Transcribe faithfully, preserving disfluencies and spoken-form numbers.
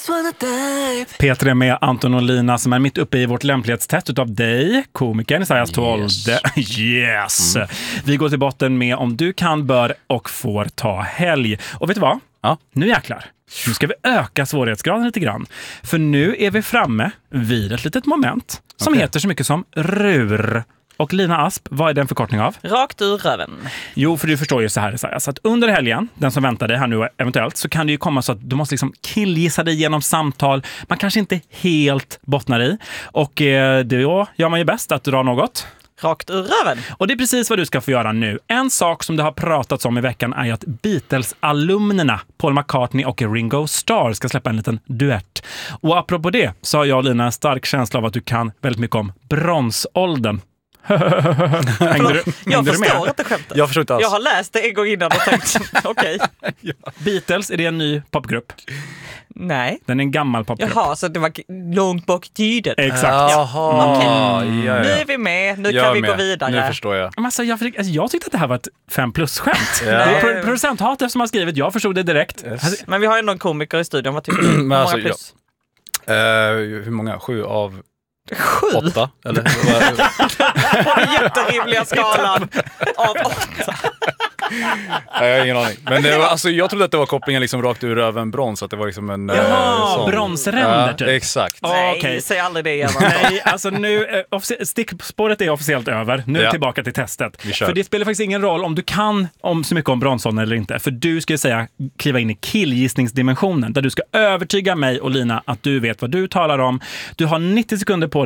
Peter är med Anton och Lina som är mitt uppe i vårt lämplighetstest utav dig, komikern Isaias Tolde. Yes. yes. Mm. Vi går till botten med om du kan, bör och får ta helg. Och vet du vad? Ja. Nu jäklar. Nu ska vi öka svårighetsgraden lite grann. För nu är vi framme vid ett litet moment som okay. heter så mycket som rur. Och Lina Asp, vad är den förkortning av? Rakt ur röven. Jo, för du förstår ju så här, så att under helgen, den som väntar dig här nu eventuellt, så kan det ju komma så att du måste liksom killgissa dig genom samtal. Man kanske inte helt bottnar i. Och eh, då gör man ju bäst att dra något. Rakt ur röven. Och det är precis vad du ska få göra nu. En sak som det har pratats om i veckan är att Beatles-alumnerna Paul McCartney och Ringo Starr ska släppa en liten duett. Och apropå det så har jag och Lina en stark känsla av att du kan väldigt mycket om bronsåldern. Hängde du, jag hängde förstår du inte skämtet. Jag förstår inte alls. Jag har läst det en gång innan och tänkt, okej. Okay. Ja. Beatles, är det en ny popgrupp? Nej. Den är en gammal popgrupp. Jaha, så det var långt bak i tiden. Exakt. Jaha. Okay. Ja, ja. Nu är vi med, nu jag kan vi med. gå vidare. Nu förstår jag. Men alltså, jag, alltså, jag tyckte att det här var ett fem plus-skämt. Ja. Det är pro- producenthat som har skrivit, jag förstod det direkt. Yes. Men vi har ändå en komiker i studion, vad tycker du? Hur många alltså, plus? Ja. Uh, hur många? Sju av... Sju? Åtta? Eller? På den jätterimliga skalan av åtta. Nej, jag har ingen aning. Men det var, alltså, jag trodde att det var kopplingen liksom rakt ur röven brons. Att det var liksom en... Jaha, sån... bronsränder ja, typ. Exakt. Nej, okay. säg aldrig det igen. Nej, alltså nu, eh, offic- stickspåret är officiellt över. Nu ja. tillbaka till testet. Vi kör. För det spelar faktiskt ingen roll om du kan om så mycket om bronsåldern eller inte. För du ska säga, kliva in i killgissningsdimensionen. Där du ska övertyga mig och Lina att du vet vad du talar om. Du har nittio sekunder på